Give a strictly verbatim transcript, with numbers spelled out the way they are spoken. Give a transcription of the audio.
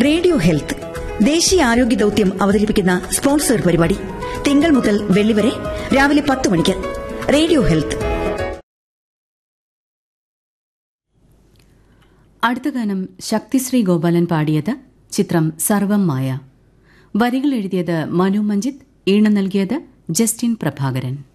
Radio health ദേശീയ ആരോഗ്യ ദൌത്യം അവതരിപ്പിക്കുന്ന സ്പോൺസർ പരിപാടി തിങ്കൾ മുതൽ വെള്ളി വരെ രാവിലെ പത്ത് മണിക്ക്. Radio health. അടുത്ത ഗാനം ശക്തിശ്രീ ഗോപാലൻ പാടിയത്. ചിത്രം സർവം മായ. വരികൾ എഴുതിയത് മനു മഞ്ജിത്ത്, ഈണം നൽകിയത് ജസ്റ്റിൻ പ്രഭാകരൻ.